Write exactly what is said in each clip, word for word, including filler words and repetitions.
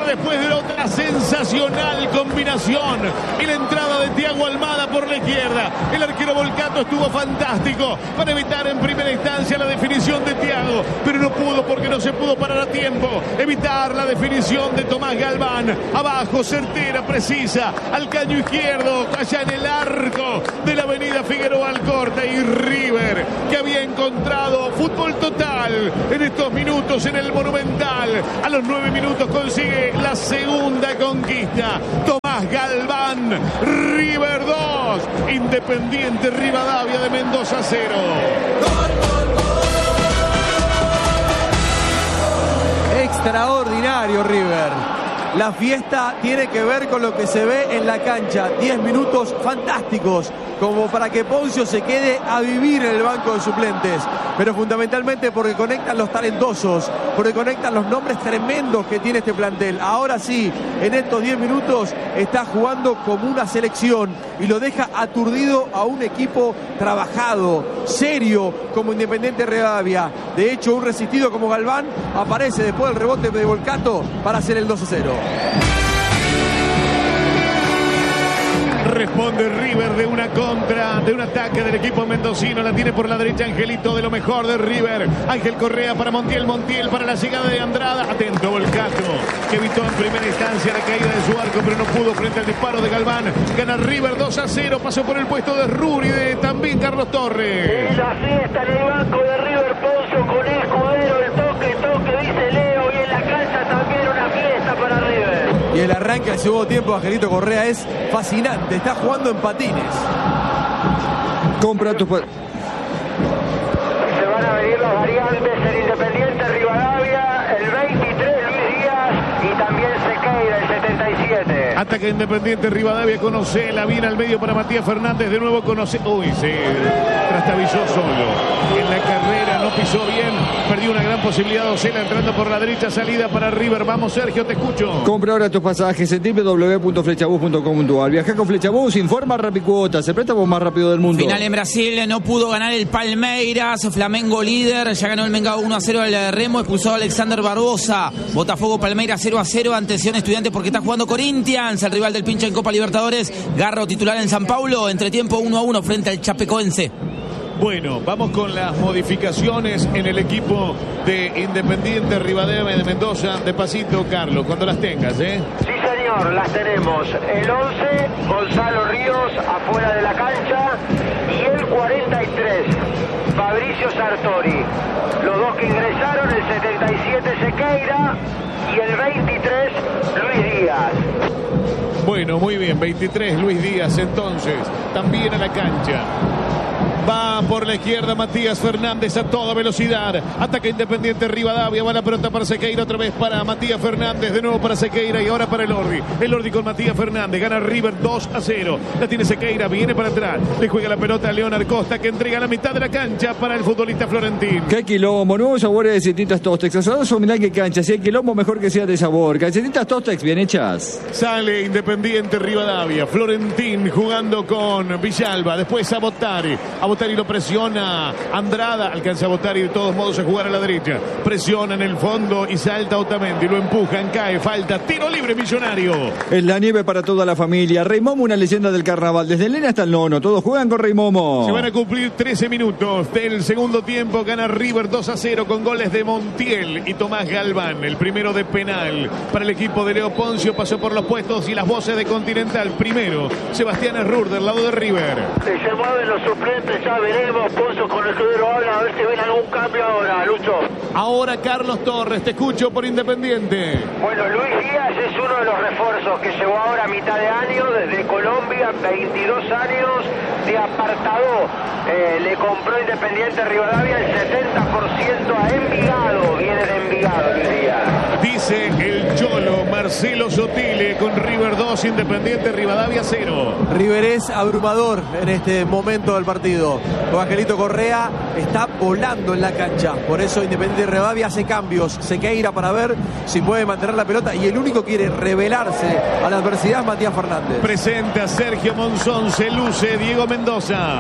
después de otra sensacional combinación y la entrada de Thiago Almada por la izquierda. El arquero Volcato estuvo fantástico para evitar en primera instancia la definición de Thiago, pero no pudo porque no se pudo parar a tiempo. Evitar la definición de Tomás Galván. Abajo, certera, precisa, al caño izquierdo, allá en el arco de la avenida Figueroa Alcorta. Y River, que había encontrado fútbol total en estos minutos en el Monumental, a los nueve minutos consigue la segunda conquista. Tomás Galván, River dos, Independiente Rivadavia de Mendoza cero. Extraordinario River. La fiesta tiene que ver con lo que se ve en la cancha. diez minutos fantásticos, como para que Poncio se quede a vivir en el banco de suplentes. Pero fundamentalmente porque conectan los talentosos, porque conectan los nombres tremendos que tiene este plantel. Ahora sí, en estos diez minutos está jugando como una selección y lo deja aturdido a un equipo trabajado, serio, como Independiente Rivadavia. De hecho, un resistido como Galván aparece después del rebote de Volcato para hacer el dos a cero. Responde River de una contra, de un ataque del equipo mendocino. La tiene por la derecha Angelito, de lo mejor de River. Ángel Correa para Montiel, Montiel para la llegada de Andrada. Atento Volcato, que evitó en primera instancia la caída de su arco, pero no pudo frente al disparo de Galván. Gana River dos a cero. Pasó por el puesto de Ruri, de también Carlos Torres. Y la fiesta en el banco de River, Poncio con Escudero, el toque, toque, dice Leo. Y en la cancha también una fiesta para River. Y el arranque al segundo tiempo de Angelito Correa es fascinante. Está jugando en patines. Compra tus... Se van a venir las variantes en Independiente Rivadavia, el veintitrés Luis Díaz y también Sequeira, el setenta y siete. Ataca Independiente Rivadavia con Ocela, viene al medio para Matías Fernández, de nuevo con Ocela. Uy, sí, trastabilló solo. En la carrera no pisó bien, perdió una gran posibilidad Ocela entrando por la derecha, salida para River. Vamos Sergio, te escucho. Compra ahora tus pasajes en doble u doble u doble u punto flechabus punto com punto a r. Viaja con Flechabus, informa Rapicuotas, el préstamo más rápido del mundo. Final en Brasil, no pudo ganar el Palmeiras, Flamengo líder, ya ganó el Mengao uno a cero al Remo, expulsó a Alexander Barbosa. Botafogo Palmeiras cero a cero, atención Estudiantes porque está jugando Corinthians, el rival del pincha en Copa Libertadores. Garro titular en San Paulo, entretiempo uno a uno frente al Chapecoense. Bueno, vamos con las modificaciones en el equipo de Independiente Rivadavia de Mendoza. Despacito, Carlos, cuando las tengas, ¿eh? Sí, señor, las tenemos. El once, Gonzalo Ríos, afuera de la cancha. Y el cuarenta y tres, Fabricio Sartori. Los dos que ingresaron, el setenta y siete, Sequeira. Y el veintitrés, Luis Díaz. Bueno, muy bien, veintitrés, Luis Díaz, entonces, también a la cancha. Va por la izquierda Matías Fernández a toda velocidad. Ataca Independiente Rivadavia. Va la pelota para Sequeira. Otra vez para Matías Fernández. De nuevo para Sequeira. Y ahora para el Ordi. El Ordi con Matías Fernández. Gana River dos a cero. La tiene Sequeira. Viene para atrás. Le juega la pelota a Leonard Costa, que entrega la mitad de la cancha para el futbolista florentín. ¿Qué quilombo? Nuevos sabores de Galletitas Tostex. Asados o mirá que cancha. Si hay quilombo, mejor que sea de sabor. Galletitas Tostex bien hechas. Sale Independiente Rivadavia. Florentín jugando con Villalba. Después a Bottari. A Bottari lo presiona Andrada. Alcanza a Bottari de todos modos a jugar a la derecha. Presiona en el fondo y salta Otamendi. Lo empujan, cae, falta. Tiro libre Millonario. Es la nieve para toda la familia. Rey Momo, una leyenda del carnaval. Desde el nene hasta el nono. Todos juegan con Rey Momo. Se van a cumplir trece minutos del segundo tiempo. Gana River dos a cero con goles de Montiel y Tomás Galván. El primero de penal para el equipo de Leo Poncio. Pasó por los puestos y las voces de Continental. Primero, Sebastián Herrur del lado de River. Se mueven los suplentes, ya veremos. Poncio con el Escudero habla, a ver si ven algún cambio ahora, Lucho. Ahora Carlos Torres, te escucho por Independiente. Bueno, Luis Díaz es uno de los refuerzos que llegó ahora a mitad de año desde Colombia, veintidós años de apartado. Eh, le compró Independiente Rivadavia el setenta por ciento a Envigado, viene de Envigado Luis Díaz. Dice el Cholo Marcelo Sotile con River dos, Independiente Rivadavia cero. River es abrumador en este momento del partido. Con Angelito Correa está volando en la cancha. Por eso Independiente Rivadavia hace cambios. Sequeira para ver si puede mantener la pelota. Y el único que quiere revelarse a la adversidad es Matías Fernández. Presenta Sergio Monzón, se luce Diego Mendoza.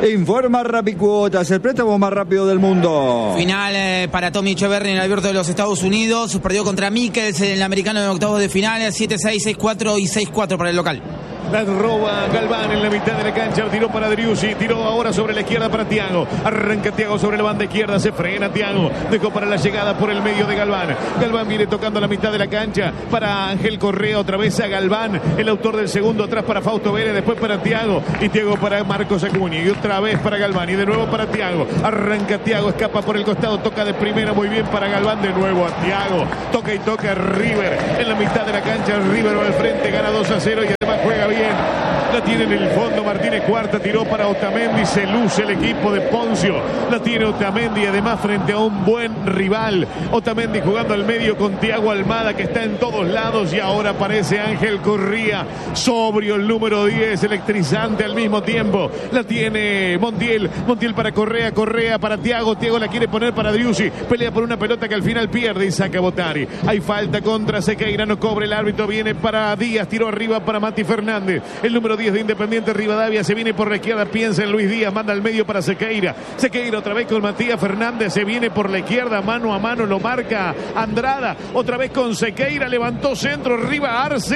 Informa Rapicuotas, el préstamo más rápido del mundo. Final eh, para Tommy Echeverry en el Abierto de los Estados Unidos. Perdió contra Mikkels en el Americano en octavos de final. siete seis, seis cuatro y seis cuatro para el local. La roba Galván en la mitad de la cancha. Tiró para Driussi. Tiró ahora sobre la izquierda para Thiago. Arranca Thiago sobre la banda izquierda. Se frena Thiago. Dejó para la llegada por el medio de Galván. Galván viene tocando la mitad de la cancha para Ángel Correa. Otra vez a Galván. El autor del segundo atrás para Fausto Vélez. Después para Thiago. Y Thiago para Marcos Acuña. Y otra vez para Galván. Y de nuevo para Thiago. Arranca Thiago. Escapa por el costado. Toca de primera. Muy bien para Galván. De nuevo a Thiago. Toca y toca River. En la mitad de la cancha. River va al frente. Gana dos a cero. Y además juega bien. La tiene en el fondo Martínez Cuarta, tiró para Otamendi, se luce el equipo de Poncio. La tiene Otamendi, además frente a un buen rival. Otamendi jugando al medio con Thiago Almada, que está en todos lados, y ahora aparece Ángel Correa, sobrio el número diez, electrizante al mismo tiempo. La tiene Montiel, Montiel para Correa, Correa para Thiago, Thiago la quiere poner para Driussi, pelea por una pelota que al final pierde y saca Botari. Hay falta contra Sequeira, no cobre el árbitro, viene para Díaz, tiró arriba para Mati Fernández. El número diez de Independiente Rivadavia se viene por la izquierda, piensa en Luis Díaz, manda al medio para Sequeira. Sequeira otra vez con Matías Fernández, se viene por la izquierda, mano a mano, lo marca Andrada. Otra vez con Sequeira, levantó centro, arriba Arce.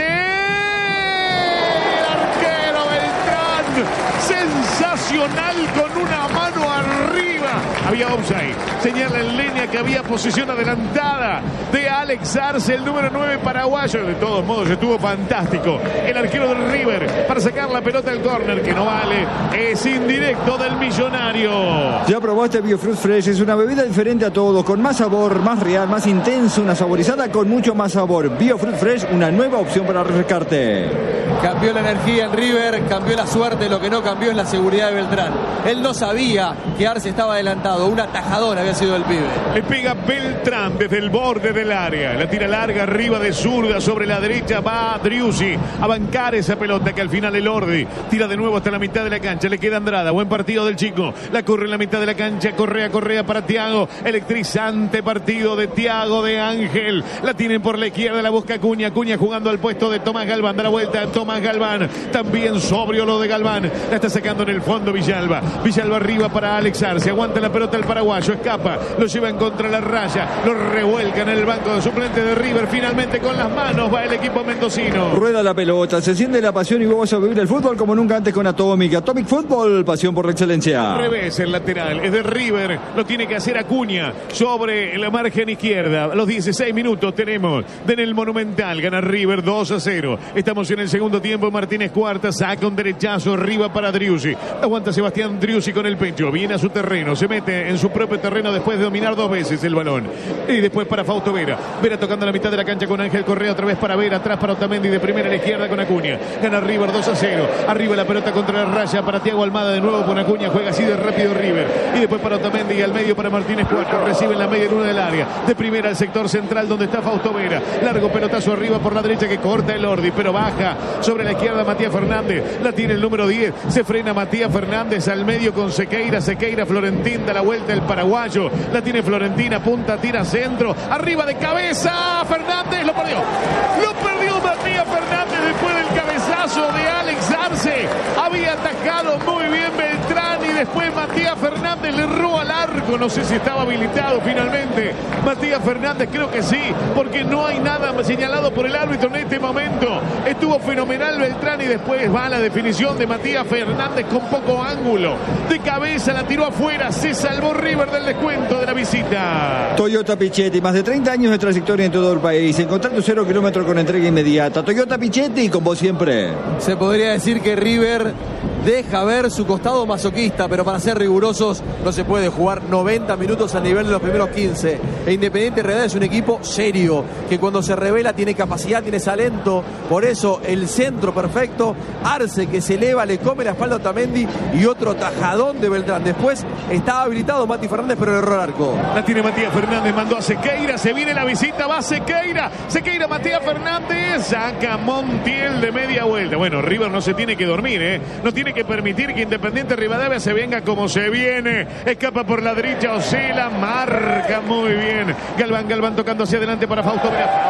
El arquero Beltrán, sensacional con una mano arriba. Había offside, señala en línea que había posición adelantada de Alex Arce, el número nueve paraguayo. De todos modos estuvo fantástico el arquero del River para sacar la pelota al córner, que no vale, es indirecto del Millonario. Ya probaste Biofruit Fresh, es una bebida diferente a todos, con más sabor, más real, más intenso, una saborizada con mucho más sabor. Biofruit Fresh, una nueva opción para refrescarte. Cambió la energía en River, cambió la suerte, lo que no cambió es la seguridad de Beltrán. Él no sabía que Arce estaba adelantado, un atajador había sido el pibe. Le pega Beltrán desde el borde del área, la tira larga arriba de zurda, sobre la derecha va Driussi a bancar esa pelota que al final el Ordi tira de nuevo hasta la mitad de la cancha. Le queda Andrada, buen partido del chico, la corre en la mitad de la cancha, Correa, Correa para Thiago, electrizante partido de Thiago, de Ángel, la tienen por la izquierda, la busca Acuña, Acuña jugando al puesto de Tomás Galván, da la vuelta a Tomás Galván, también sobrio lo de Galván, la está sacando en el fondo Villalba, Villalba arriba para Alex Arce, aguanta la pelota el paraguayo, escapa, lo lleva en contra la raya, lo revuelca en el banco de suplente de River, finalmente con las manos va el equipo mendocino. Rueda la pelota, se siente la pasión y vamos a vivir el fútbol como nunca antes con Atomic. Atomic Fútbol, pasión por la excelencia. Al revés, el lateral es de River, lo tiene que hacer Acuña sobre la margen izquierda. A los dieciséis minutos tenemos en el Monumental, gana River dos a cero. Estamos en el segundo tiempo, Martínez Cuarta saca un derechazo arriba para Driussi. Aguanta Sebastián Driussi con el pecho, viene a su terreno, se mete en su propio terreno después de dominar dos veces el balón. Y después para Fausto Vera. Vera tocando la mitad de la cancha con Ángel Correa, otra vez para Vera, atrás para Otamendi, de primera a la izquierda con Acuña. Gana River dos a cero. Arriba la pelota contra la raya para Thiago Almada, de nuevo con Acuña, juega así de rápido River. Y después para Otamendi y al medio para Martínez Cuarta. Recibe en la media luna del área. De primera al sector central donde está Fausto Vera. Largo pelotazo arriba por la derecha que corta el Ordi, pero baja sobre la izquierda Matías Fernández. La tiene el número diez. Se frena Matías Fernández al medio con Sequeira. Sequeira, Florentín da la vuelta el paraguayo. La tiene Florentina, punta, tira centro. Arriba de cabeza. Fernández lo perdió. Lo perdió Matías Fernández después del cabezazo de Alex Arce. Había atajado muy bien Beltrán y después Matías Fernández le erró al arco. No sé si estaba habilitado finalmente. Matías Fernández, creo que sí, porque no hay nada señalado por el árbitro en este momento. Estuvo fenomenal Beltrán y después va la definición de Matías Fernández con poco ángulo. De cabeza la tiró afuera. Se salvó River del descuento de la visita. Toyota Pichetti, más de treinta años de trayectoria en todo el país. Encontrar tu cero kilómetro con entrega inmediata. Toyota Pichetti, con vos siempre. Se podría decir que River deja ver su costado masoquista, pero para ser rigurosos no se puede jugar noventa minutos al nivel de los primeros quince. E Independiente Rivadavia es un equipo serio, que cuando se revela tiene capacidad, tiene talento. Por eso el centro perfecto, Arce que se eleva, le come la espalda a Otamendi y otro tajadón de Beltrán. Después estaba habilitado Mati Fernández, pero el error arco. La tiene Matías Fernández, mandó a Sequeira, se viene la visita, va Sequeira, Sequeira, Matías Fernández, saca Montiel de media vuelta. Bueno, River no se tiene que dormir, ¿eh? No tiene que permitir que Independiente Rivadavia se venga como se viene. Escapa por la derecha, oscila, marca muy bien. Galván, Galván tocando hacia adelante para Fausto Vera.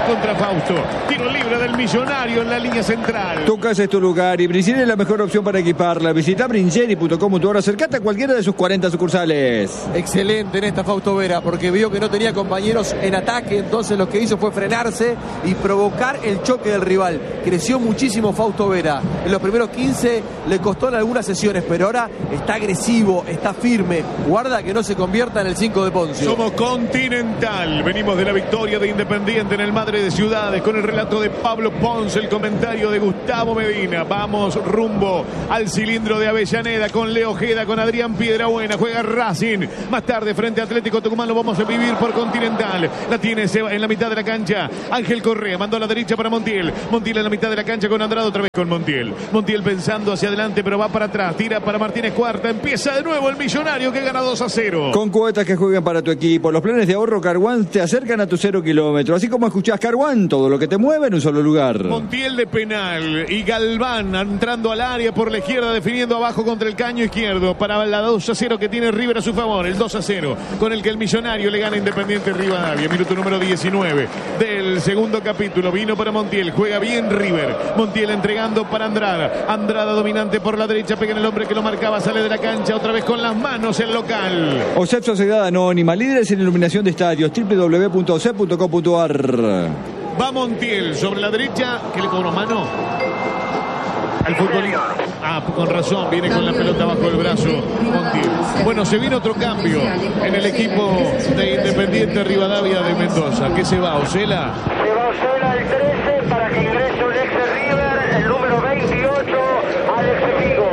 contra Fausto. Tiro libre del Millonario en la línea central. Tu casa es tu lugar y Bringeri es la mejor opción para equiparla. Visita bringeri punto com punto ar o acercate a cualquiera de sus cuarenta sucursales. Excelente en esta Fausto Vera, porque vio que no tenía compañeros en ataque, entonces lo que hizo fue frenarse y provocar el choque del rival. Creció muchísimo Fausto Vera. En los primeros quince le costó en algunas sesiones, pero ahora está agresivo, está firme. Guarda que no se convierta en el cinco de Poncio. Somos Continental. Venimos de la victoria de Independiente en el Madre de Ciudades con el relato de Pablo Ponce, el comentario de Gustavo Medina. Vamos rumbo al cilindro de Avellaneda con Leo Ojeda, con Adrián Piedrabuena. Juega Racing. Más tarde frente a Atlético Tucumán lo vamos a vivir por Continental. La tiene Seba en la mitad de la cancha. Ángel Correa mandó a la derecha para Montiel. Montiel en la mitad de la cancha con Andrade, otra vez con Montiel. Montiel pensando hacia adelante, pero va para atrás. Tira para Martínez Cuarta. Empieza de nuevo el Millonario que gana dos a cero. Con cuotas que jueguen para tu equipo. Los planes de ahorro Car One te acercan a tu cero kilómetro. Así como escuchás Car One, todo lo que te mueve en un solo lugar. Montiel de penal y Galván entrando al área por la izquierda, definiendo abajo contra el caño izquierdo para la dos a cero que tiene River a su favor. El dos a cero con el que el Millonario le gana Independiente Rivadavia. Minuto número diecinueve del segundo capítulo. Vino para Montiel. Juega bien River. Montiel entregando para Andrada. Andrada dominante por la derecha. Pega en el hombre que lo marcaba. Sale de la cancha otra vez con las manos el local. O S E P Sociedad Anónima. Líderes en iluminación de estadios. doble u doble u doble u punto o s e p punto com punto a r. Va Montiel sobre la derecha. ¿Qué le cobró mano? Al futbolista. Ah, con razón, viene con la pelota bajo el brazo Montiel. Bueno, se viene otro cambio en el equipo de Independiente Rivadavia de Mendoza. ¿Qué se va, Osela? Se va Osela el trece para que ingrese un ex de River, el número veintiocho, Alex Vigo.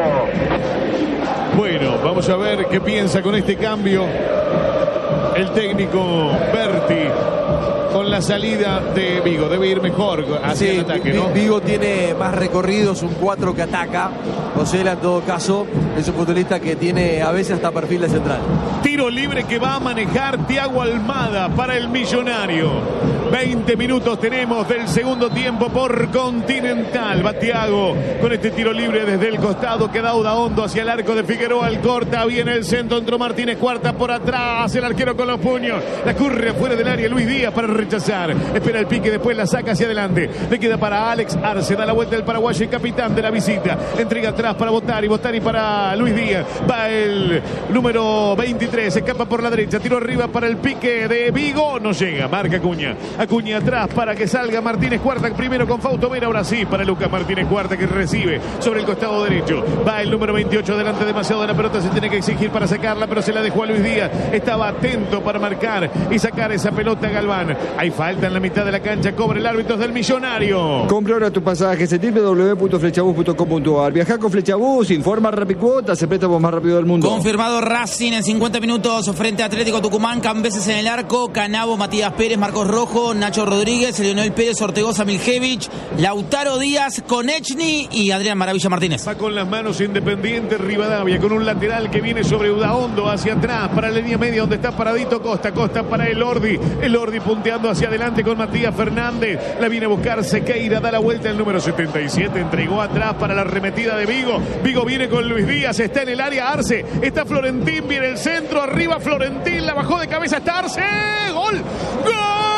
Bueno, vamos a ver qué piensa con este cambio el técnico Berti. Con la salida de Vigo, debe ir mejor hacia sí, el ataque, ¿no? Vigo tiene más recorridos, un cuatro que ataca. Osela, en todo caso, es un futbolista que tiene a veces hasta perfil de central. Tiro libre que va a manejar Thiago Almada para el Millonario. veinte minutos tenemos del segundo tiempo por Continental. Va Thiago con este tiro libre desde el costado que da Udaondo hacia el arco de Figueroa. El corta, viene el centro, entró Martínez Cuarta por atrás. El arquero con los puños. La curre afuera del área. Luis Díaz para rechazar. Espera el pique, después la saca hacia adelante. Le queda para Alex Arce. Da la vuelta el paraguayo y capitán de la visita. Entrega atrás para Botari. Botari para Luis Díaz. Va el número veintitrés. Escapa por la derecha. Tiro arriba para el pique de Vigo. No llega. Marca Acuña. Acuña atrás para que salga Martínez Cuarta. Primero con Fausto Vera. Ahora sí para Lucas Martínez Cuarta que recibe sobre el costado derecho. Va el número veintiocho. Adelante demasiado de la pelota. Se tiene que exigir para sacarla, pero se la dejó a Luis Díaz. Estaba atento para marcar y sacar esa pelota a Galván. Hay falta en la mitad de la cancha. Cobra el árbitro del Millonario. Compra ahora tu pasaje. doble u doble u doble u punto flechabus punto com punto a r. Viaja con Flechabus. Informa Rapicuotas. El préstamo más rápido del mundo. Confirmado Racing en cincuenta minutos frente a Atlético Tucumán. Cambeses en el arco. Canavo, Matías Pérez, Marcos Rojo, Nacho Rodríguez, Leonel Pérez, Ortegoza, Miljevich, Lautaro Díaz, Konechny y Adrián Maravilla Martínez. Va con las manos Independiente Rivadavia con un lateral que viene sobre Udaondo hacia atrás para la línea media donde está paradito Costa. Costa para el Ordi. El Ordi punteando hacia adelante con Matías Fernández. La viene a buscar Sequeira. Da la vuelta el número setenta y siete. Entregó atrás para la arremetida de Vigo. Vigo viene con Luis Díaz. Está en el área Arce. Está Florentín. Viene el centro. Arriba Florentín. La bajó de cabeza. Está Arce. ¡Gol! ¡Gol!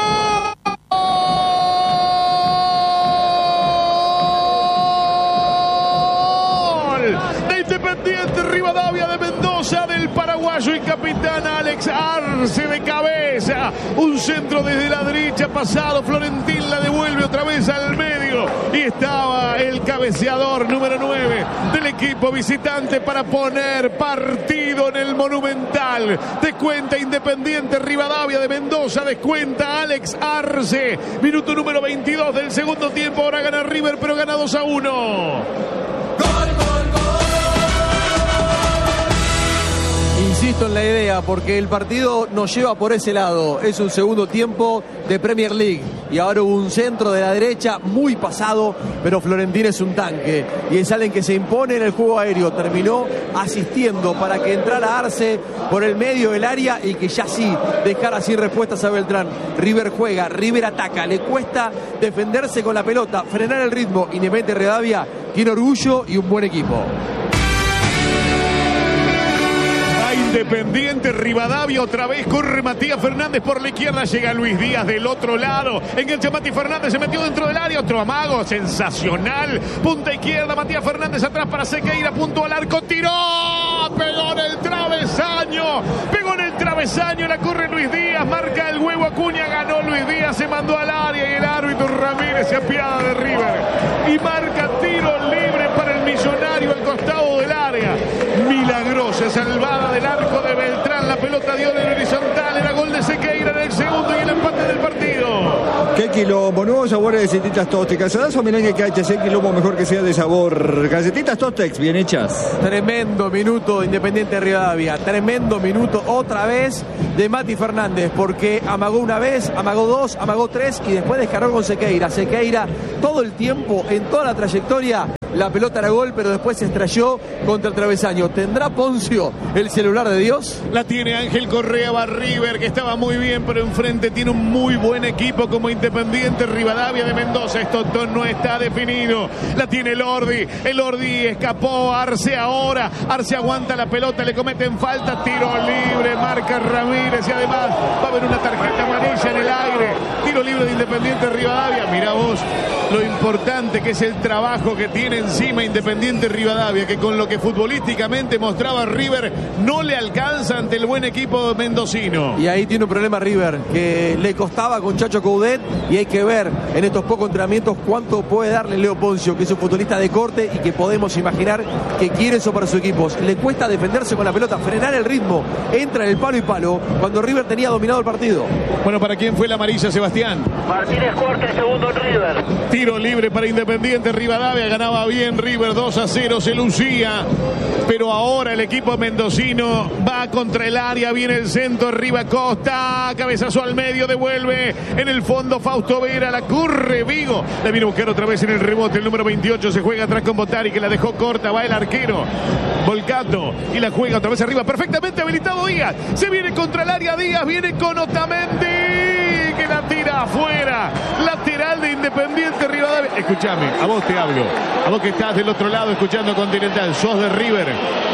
Independiente Rivadavia de Mendoza, del paraguayo y capitán Alex Arce de cabeza. Un centro desde la derecha pasado. Florentín la devuelve otra vez al medio. Y estaba el cabeceador número nueve del equipo visitante para poner partido en el Monumental. Descuenta Independiente Rivadavia de Mendoza. Descuenta Alex Arce. Minuto número veintidós del segundo tiempo. Ahora gana River, pero gana dos a uno. ¡Gol, gol, gol! Insisto en la idea, porque el partido nos lleva por ese lado. Es un segundo tiempo de Premier League. Y ahora hubo un centro de la derecha muy pasado, pero Florentín es un tanque. Y es alguien que se impone en el juego aéreo. Terminó asistiendo para que entrara Arce por el medio del área y que ya sí dejara sin respuestas a Beltrán. River juega, River ataca. Le cuesta defenderse con la pelota, frenar el ritmo. Independiente Rivadavia tiene orgullo y un buen equipo. Independiente Rivadavia, otra vez corre Matías Fernández por la izquierda, llega Luis Díaz del otro lado, engancha Mati Fernández, se metió dentro del área, otro amago, sensacional, punta izquierda, Matías Fernández atrás para Sequeira, punto al arco, tiró, pegó en el travesaño, pegó en el travesaño, la corre Luis Díaz, marca el huevo Acuña, ganó Luis Díaz, se mandó al área y el árbitro Ramírez se apiada de River y marca tiro libre para el Millonario al costado del área. Milagrosa salvada del arco de Beltrán, la pelota dio en el horizontal, era gol de Sequeira en el segundo y el empate del partido. Qué quilombo, nuevos sabores de galletitas Tostex. Casadazo, merengue que ese quilombo mejor que sea de sabor. Galletitas Tostex, bien hechas. Tremendo minuto de Independiente Rivadavia, tremendo minuto otra vez de Mati Fernández, porque amagó una vez, amagó dos, amagó tres y después descargó con Sequeira. Sequeira todo el tiempo, en toda la trayectoria, la pelota era gol, pero después se estrelló contra el travesaño. ¿Tendrá Poncio el celular de Dios? La tiene Ángel Correa, va River, que estaba muy bien, pero enfrente tiene un muy buen equipo como Independiente Rivadavia de Mendoza. Esto no está definido. La tiene Lordi. El Lordi escapó. Arce ahora. Arce aguanta la pelota, le cometen falta. Tiro libre, marca Ramírez y además va a haber una tarjeta amarilla en el aire. Tiro libre de Independiente Rivadavia. Mirá vos lo importante que es el trabajo que tiene encima Independiente Rivadavia, que con lo que futbolísticamente mostraba River no le alcanza ante el buen equipo mendocino. Y ahí tiene un problema River, que le costaba con Chacho Coudet, y hay que ver en estos pocos entrenamientos cuánto puede darle Leo Poncio, que es un futbolista de corte y que podemos imaginar que quiere eso para su equipo. Le cuesta defenderse con la pelota, frenar el ritmo, entra en el palo y palo, cuando River tenía dominado el partido. Bueno, ¿para quién fue la amarilla, Sebastián? Martínez Corte, segundo River. Tiro libre para Independiente Rivadavia, ganaba bien River, dos a cero, se lucía, pero ahora el equipo mendocino va contra el área, viene el centro, arriba Costa, cabezazo al medio, devuelve en el fondo Fausto Vera, la corre Vigo, la viene a buscar otra vez en el rebote, el número veintiocho se juega atrás con Botari, que la dejó corta, va el arquero Volcato y la juega otra vez arriba, perfectamente habilitado Díaz, se viene contra el área Díaz, viene con Otamendi, que la tira afuera, lateral de Independiente Rivadavia. Escúchame, a vos te hablo, a vos que estás del otro lado escuchando Continental, sos de River,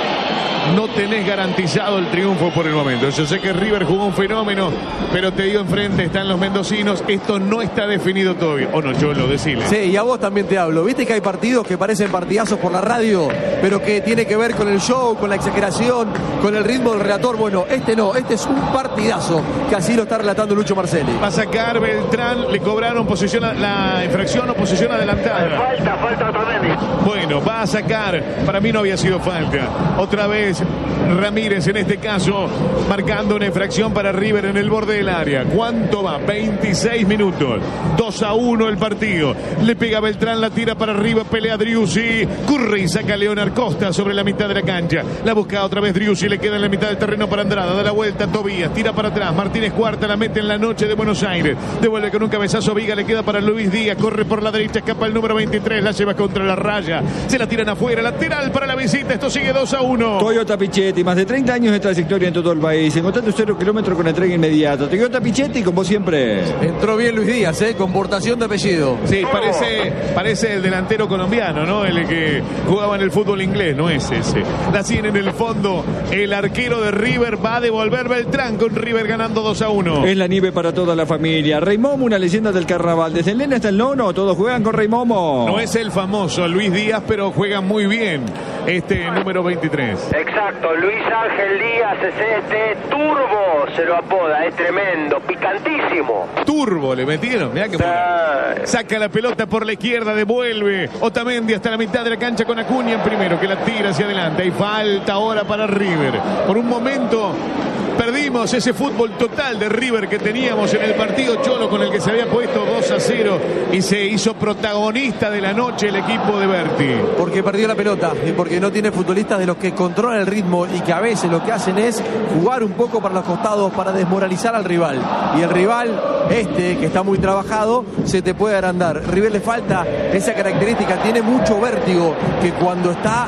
no tenés garantizado el triunfo por el momento. Yo sé que River jugó un fenómeno, pero te digo enfrente, están los mendocinos, esto no está definido todavía. O no, yo lo decirle. Sí, y a vos también te hablo. Viste que hay partidos que parecen partidazos por la radio, pero que tiene que ver con el show, con la exageración, con el ritmo del relator. Bueno, este no, este es un partidazo, que así lo está relatando Lucho Marcelli. Va a sacar Beltrán, le cobraron posición, la infracción o posición adelantada. Falta, falta Otamendi. Bueno, va a sacar, para mí no había sido falta. Otra vez Ramírez en este caso marcando una infracción para River en el borde del área. ¿Cuánto va? veintiséis minutos, dos a uno el partido. Le pega Beltrán, la tira para arriba, pelea Driussi, corre y saca a Leonard Costa sobre la mitad de la cancha, la busca otra vez Driussi, le queda en la mitad del terreno para Andrada, da la vuelta Tobías, tira para atrás, Martínez Cuarta la mete en la noche de Buenos Aires, devuelve con un cabezazo Viga, le queda para Luis Díaz, corre por la derecha, escapa el número veintitrés, la lleva contra la raya, se la tiran afuera, lateral para la visita, esto sigue dos a uno. Toyota Pichetti, más de treinta años de trayectoria en todo el país. Encontrá tu cero kilómetros con entrega inmediata. Toyota Pichetti, con vos siempre. Entró bien Luis Díaz, ¿eh? Con portación de apellido. Sí, parece, parece el delantero colombiano, ¿no? El que jugaba en el fútbol inglés, no es ese. La tiene en el fondo el arquero de River, va a devolver Beltrán con River ganando dos a uno. Es la nieve para toda la familia. Rey Momo, una leyenda del carnaval. Desde el nene hasta el nono, todos juegan con Rey Momo. No es el famoso Luis Díaz, pero juega muy bien este número veintitrés. Exacto, Luis Ángel Díaz es este Turbo, se lo apoda, es tremendo, picantísimo. Turbo le metieron, mirá que Ah. saca la pelota por la izquierda, devuelve Otamendi hasta la mitad de la cancha con Acuña en primero, que la tira hacia adelante. Hay falta ahora para River. Por un momento perdimos ese fútbol total de River que teníamos en el partido Cholo, con el que se había puesto dos a cero y se hizo protagonista de la noche el equipo de Berti. Porque perdió la pelota y porque no tiene futbolistas de los que controlan el ritmo y que a veces lo que hacen es jugar un poco para los costados para desmoralizar al rival. Y el rival, este que está muy trabajado, se te puede agrandar. River le falta esa característica, tiene mucho vértigo, que cuando está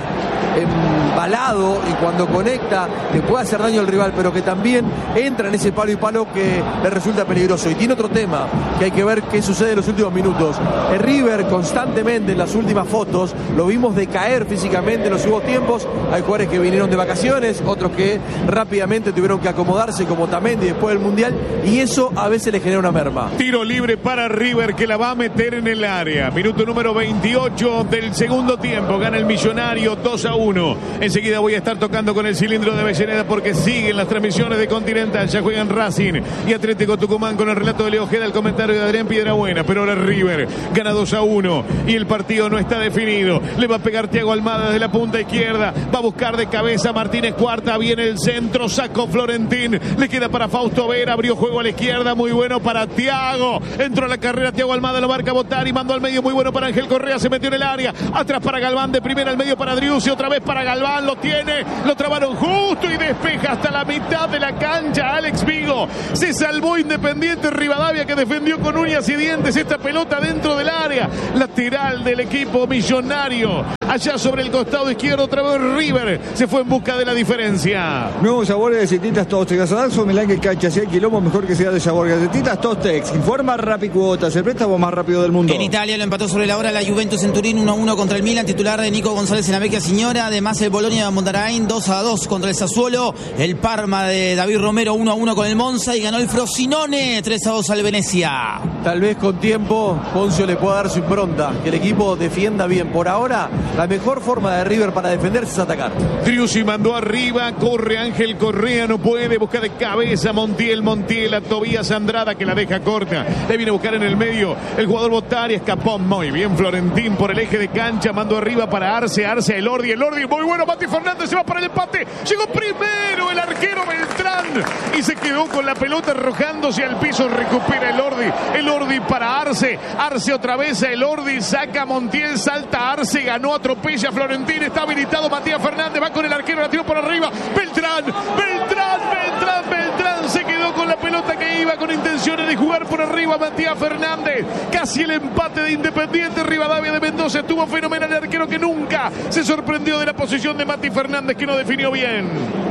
embalado y cuando conecta le puede hacer daño al rival, pero que también entra en ese palo y palo que le resulta peligroso. Y tiene otro tema que hay que ver qué sucede en los últimos minutos. El River constantemente en las últimas fotos lo vimos decaer físicamente en los últimos tiempos. Hay jugadores que vinieron de vacaciones, otros que rápidamente tuvieron que acomodarse, como Tamendi después del Mundial, y eso a veces le genera una merma. Tiro libre para River, que la va a meter en el área. Minuto número veintiocho del segundo tiempo. Gana el Millonario dos a uno. Enseguida voy a estar tocando con el cilindro de Avellaneda porque siguen las transmisiones de Continental. Ya juegan Racing y Atlético Tucumán con el relato de Leo Ojeda, el comentario de Adrián Piedrabuena. Pero ahora River gana dos a uno y el partido no está definido. Le va a pegar Thiago Almada desde la punta izquierda. Va a buscar de cabeza Martínez Cuarta. Viene el centro, sacó Florentín. Le queda para Fausto Vera. Abrió juego a la izquierda. Muy bueno para Thiago. Entró a la carrera Thiago Almada. Lo marca Botari. Mandó al medio. Muy bueno para Ángel Correa. Se metió en el área. Atrás para Galván. De primera al medio para Driussi. Otra vez para Galván. Lo tiene. Lo trabaron justo y despeja hasta la mitad de la cancha. Alex Vigo. Se salvó Independiente Rivadavia, que defendió con uñas y dientes esta pelota dentro del área. Lateral del equipo Millonario. Allá sobre el costado izquierdo, otra vez River se fue en busca de la diferencia. Nuevos sabores de galletitas Tostex. Gasadazo, Milán, Cancha, si hay quilombo, mejor que sea de sabor. Galletitas Tostex. Informa Rapicuotas, el préstamo más rápido del mundo. En Italia lo empató sobre la hora la Juventus en Turín uno a uno contra el Milan, titular de Nico González en la Vecchia Signora. Además el Bologna de Mondarain dos a dos contra el Sassuolo. El Parma de David Romero uno a uno con el Monza y ganó el Frosinone tres a dos al Venezia. Tal vez con tiempo Poncio le pueda dar su impronta, que el equipo defienda bien. Por ahora la mejor forma de River para defenderse es atacar. Driussi mandó arriba, corre Ángel Correa, no puede, busca de cabeza Montiel, Montiel a Tobías Andrada, que la deja corta, le viene a buscar en el medio el jugador Botari, escapó muy bien Florentín por el eje de cancha, mandó arriba para Arce, Arce, Elordi, Elordi, muy bueno, Mati Fernández se va para el empate, llegó primero el arquero Beltrán y se quedó con la pelota arrojándose al piso, recupera Elordi, Elordi para Arce, Arce otra vez a Elordi, saca Montiel, salta Arce, ganó, atropella a Florentín, está habilitado Matías Fernández, va con el arquero, la tiró por arriba, Beltrán, Beltrán, Beltrán, Beltrán, se quedó con la pelota que iba con intenciones de jugar por arriba Matías Fernández, casi el empate de Independiente Rivadavia de Mendoza, estuvo fenomenal el arquero que nunca se sorprendió de la posición de Mati Fernández, que no definió bien.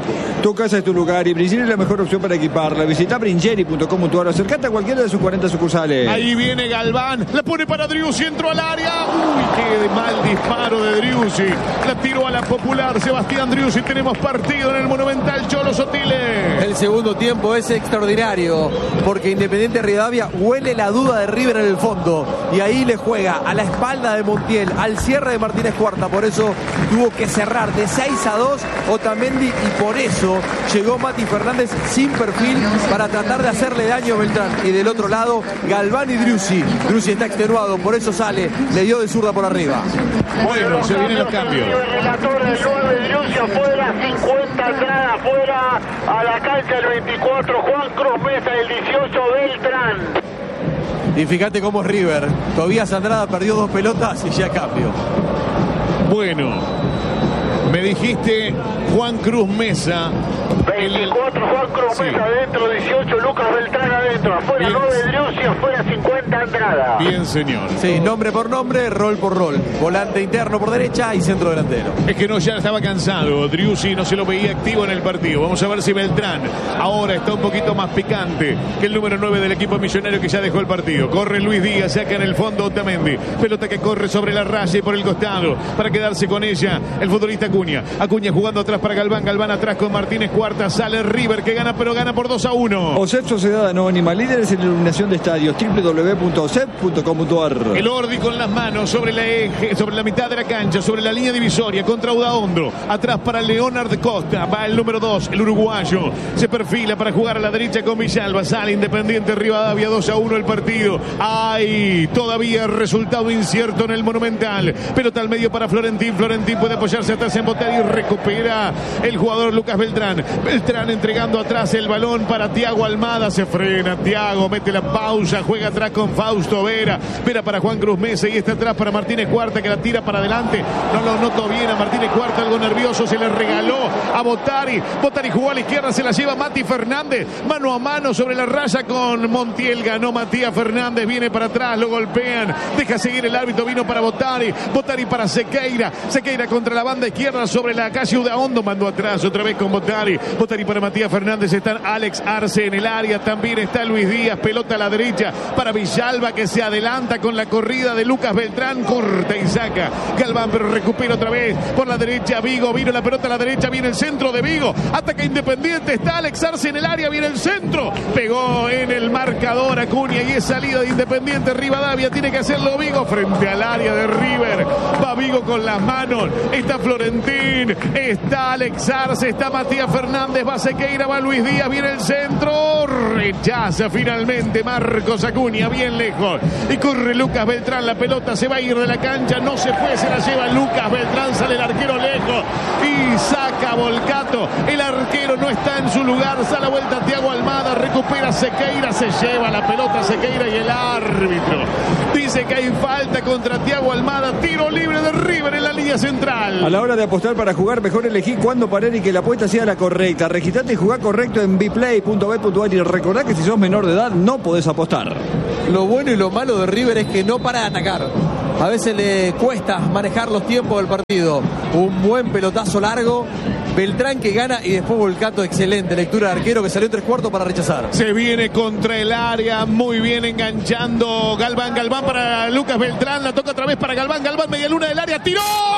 Tu casa es tu lugar y Bringeri es la mejor opción para equiparla. Visita bringeri punto com punto ar o acercate a cualquiera de sus cuarenta sucursales. Ahí viene Galván, la pone para Driussi, entró al área. Uy, qué mal disparo de Driussi. La tiró a la popular Sebastián Driussi. Tenemos partido en el Monumental Cholo Sotile. El segundo tiempo es extraordinario porque Independiente Rivadavia huele la duda de River en el fondo y ahí le juega a la espalda de Montiel, al cierre de Martínez Cuarta. Por eso tuvo que cerrar de seis a dos Otamendi y por eso llegó Mati Fernández sin perfil para tratar de hacerle daño a Beltrán. Y del otro lado, Galván y Driussi. Driussi está extenuado, por eso sale, le dio de zurda por arriba. Bueno, se vienen los cambios. El relator del nueve, Driussi afuera, cincuenta entrada afuera, a la cancha el veinticuatro, Juan Cruz Mesa, el dieciocho, Beltrán. Y fíjate cómo es River. Tobías Andrada perdió dos pelotas y ya cambio. Bueno, me dijiste Juan Cruz Mesa. veinticuatro Juan Cruz Sí. Mesa adentro, dieciocho Lucas Beltrán adentro, afuera Bien. nueve Driussi, afuera cincuenta Andrada. Bien, señor. Sí, nombre por nombre, rol por rol. Volante interno por derecha y centro delantero. Es que no, ya estaba cansado. Driussi no se lo veía activo en el partido. Vamos a ver si Beltrán ahora está un poquito más picante que el número nueve del equipo millonario, que ya dejó el partido. Corre Luis Díaz, saca en el fondo Otamendi. Pelota que corre sobre la raya y por el costado para quedarse con ella el futbolista Acuña. Acuña jugando atrás para Galván. Galván atrás con Martínez Cuarta. Sale River, que gana, pero gana por dos a uno. OSEP Sociedad Anónima, líderes en iluminación de estadios, doble u doble u doble u punto osep punto com punto ar. El Ordi con las manos sobre la eje, sobre la mitad de la cancha, sobre la línea divisoria contra Udaondo. Atrás para Leonard Costa. Va el número dos, el uruguayo. Se perfila para jugar a la derecha con Villalba. Sale Independiente Rivadavia, dos a uno el partido. Ay, todavía resultado incierto en el Monumental. Pelota al medio para Florentín. Florentín puede apoyarse atrás en Botari y recupera el jugador Lucas Beltrán. Beltrán entregando atrás el balón para Thiago Almada. Se frena Thiago, mete la pausa, juega atrás con Fausto. Fausto Vera. Vera para Juan Cruz Mesa y está atrás para Martínez Cuarta, que la tira para adelante. No lo noto bien a Martínez Cuarta, algo nervioso, se le regaló a Botari. Botari jugó a la izquierda, se la lleva Mati Fernández. Mano a mano sobre la raya con Montiel. Ganó Matías Fernández, viene para atrás, lo golpean. Deja seguir el árbitro, vino para Botari. Botari para Sequeira. Sequeira contra la banda izquierda sobre la calle Udaondo. Mandó atrás otra vez con Botari. Botari para Matías Fernández. Están Alex Arce en el área. También está Luis Díaz. Pelota a la derecha para Villalba, que se adelanta con la corrida de Lucas Beltrán. Corta y saca Galván, pero recupera otra vez por la derecha Vigo. Vino la pelota a la derecha. Viene el centro de Vigo. Ataca Independiente. Está Alex Arce en el área. Viene el centro. Pegó en el marcador Acuña y es salida de Independiente. Rivadavia tiene que hacerlo Vigo frente al área de River. Va Vigo con las manos. Está Florentín. Está Alex Arce. Está Matías Fernández. Va Sequeira. Va Luis Díaz. Viene el centro. Rechaza finalmente Marcos Acuña. Bien lejos. Y corre Lucas Beltrán. La pelota se va a ir de la cancha. No se fue. Se la lleva Lucas Beltrán. Sale el arquero lejos. Y saca Volcato. El arquero no está en su lugar. Sale la vuelta Thiago Almada. Recupera Sequeira. Se lleva la pelota Sequeira y el árbitro dice que hay falta contra Thiago Almada. Tiro libre de River en la línea central. A la hora de apostar para jugar, mejor elegí cuándo parar y que la apuesta sea la correcta. Registrate y jugá correcto en biplay punto bet punto a r y recordá que si sos menor de edad no podés apostar. Lo bueno y lo malo de River es que no para de atacar. A veces le cuesta manejar los tiempos del partido. Un buen pelotazo largo. Beltrán que gana y después Volcato, excelente lectura de arquero que salió en tres cuartos para rechazar. Se viene contra el área, muy bien enganchando Galván. Galván para Lucas Beltrán, la toca otra vez para Galván. Galván media luna del área, tiró.